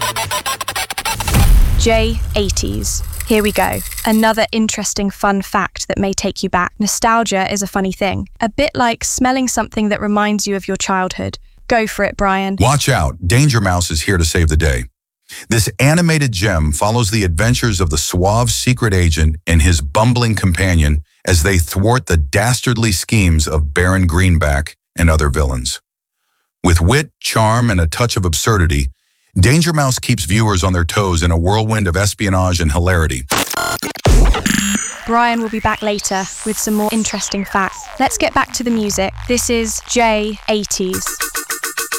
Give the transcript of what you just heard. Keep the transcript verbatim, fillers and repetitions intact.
J eighties. Here we go. Another interesting fun fact that may take you back. Nostalgia is a funny thing. A bit like smelling something that reminds you of your childhood. Go for it, Brian. Watch out, Danger Mouse is here to save the day. This animated gem follows the adventures of the suave secret agent and his bumbling companion as they thwart the dastardly schemes of Baron Greenback and other villains. With wit, charm, and a touch of absurdity, Danger Mouse keeps viewers on their toes in a whirlwind of espionage and hilarity. Brian will be back later with some more interesting facts. Let's get back to the music. This is J eighties.